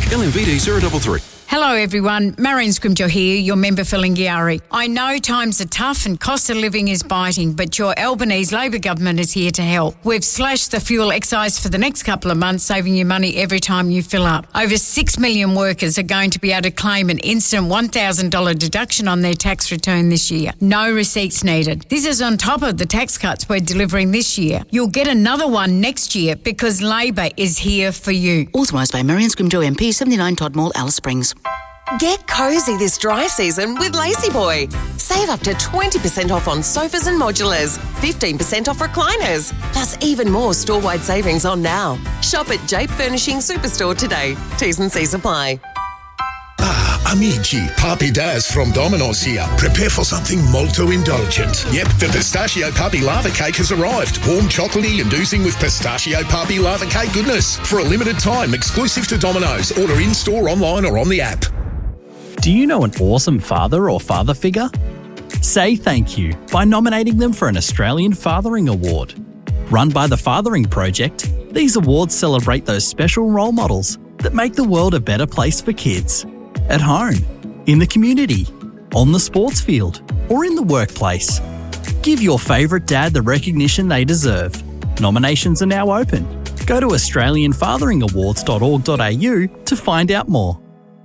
LMVD 033. Hello everyone, Marion Scrimgeour here, your member for Lingiari. I know times are tough and cost of living is biting, but your Albanese Labor government is here to help. We've slashed the fuel excise for the next couple of months, saving you money every time you fill up. Over 6 million workers are going to be able to claim an instant $1,000 deduction on their tax return this year. No receipts needed. This is on top of the tax cuts we're delivering this year. You'll get another one next year because Labor is here for you. Authorised by Marion Scrimgeour MP, 79 Todd Mall, Alice Springs. Get cosy this dry season with Lazy Boy. Save up to 20% off on sofas and modulars, 15% off recliners, plus even more store-wide savings on now. Shop at Jape Furnishing Superstore today. T's and C's apply. Amici, Papi Daz from Domino's here. Prepare for something molto indulgent. Yep, the Pistachio Papi Lava Cake has arrived. Warm, chocolatey and oozing with Pistachio Papi Lava Cake goodness. For a limited time, exclusive to Domino's. Order in-store, online or on the app. Do you know an awesome father or father figure? Say thank you by nominating them for an Australian Fathering Award. Run by the Fathering Project, these awards celebrate those special role models that make the world a better place for kids. At home, in the community, on the sports field, or in the workplace. Give your favourite dad the recognition they deserve. Nominations are now open. Go to australianfatheringawards.org.au to find out more.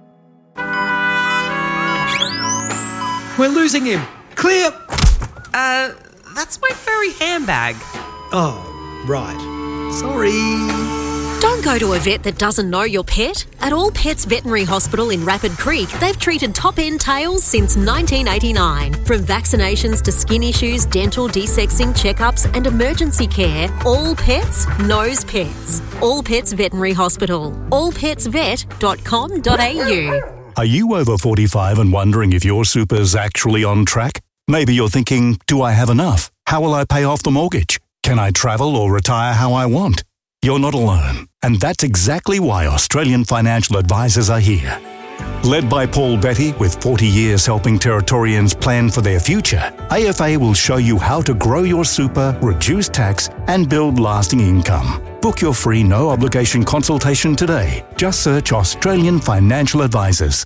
We're losing him. Clear. That's my furry handbag. Oh, right. Sorry. Don't go to a vet that doesn't know your pet. At All Pets Veterinary Hospital in Rapid Creek, they've treated top-end tails since 1989. From vaccinations to skin issues, dental, desexing, checkups and emergency care, All Pets knows pets. All Pets Veterinary Hospital. allpetsvet.com.au. Are you over 45 and wondering if your super's actually on track? Maybe you're thinking, do I have enough? How will I pay off the mortgage? Can I travel or retire how I want? You're not alone. And that's exactly why Australian financial advisors are here. Led by Paul Betty, with 40 years helping Territorians plan for their future, AFA will show you how to grow your super, reduce tax, and build lasting income. Book your free no-obligation consultation today. Just search Australian Financial Advisors.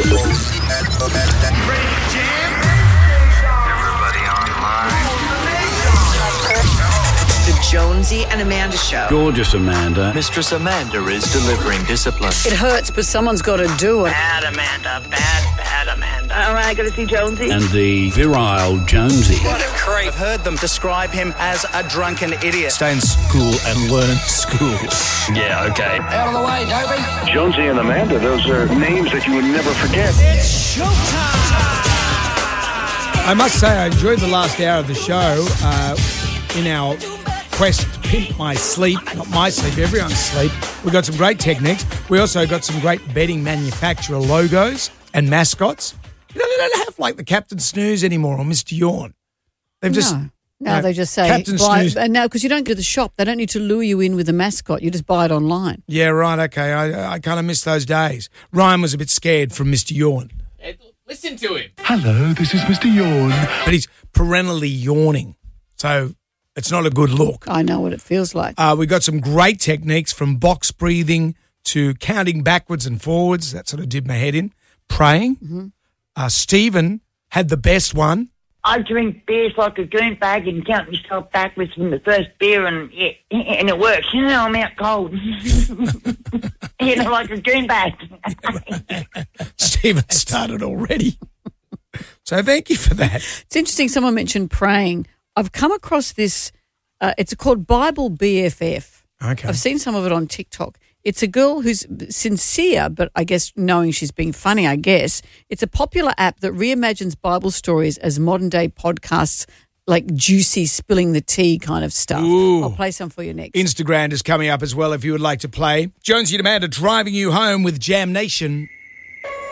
Jonesy and Amanda Show. Gorgeous Amanda. Mistress Amanda is delivering discipline. It hurts, but someone's got to do it. Bad Amanda. Bad Amanda. All right, got to see Jonesy. And the virile Jonesy. What a creep. I've heard them describe him as a drunken idiot. Stay in school and learn school. Yeah, okay. Out of the way, Dopey. Jonesy and Amanda, those are names that you would never forget. It's showtime. I must say I enjoyed the last hour of the show in our quest to pimp my sleep, not my sleep, everyone's sleep. We got some great techniques. We also got some great bedding manufacturer logos and mascots. You know, they don't have like the Captain Snooze anymore or Mr. Yawn. They've just... No, they just say, Captain Snooze. And now, because you don't go to the shop, they don't need to lure you in with a mascot. You just buy it online. Yeah, right, okay. I kind of miss those days. Ryan was a bit scared from Mr. Yawn. Listen to him. Hello, this is Mr. Yawn. But he's perennially yawning. So... it's not a good look. I know what it feels like. We got some great techniques from box breathing to counting backwards and forwards. That sort of did my head in. Praying. Mm-hmm. Stephen had the best one. I drink beers like a goon bag and count myself backwards from the first beer and it works. You know, I'm out cold. You know, like a goon bag. Stephen started already. So thank you for that. It's interesting. Someone mentioned praying. I've come across this, it's called Bible BFF. Okay. I've seen some of it on TikTok. It's a girl who's sincere, but I guess knowing she's being funny, I guess. It's a popular app that reimagines Bible stories as modern-day podcasts, like juicy, spilling the tea kind of stuff. Ooh. I'll play some for you next. Instagram is coming up as well if you would like to play. Jonesy and Amanda driving you home with Jam Nation.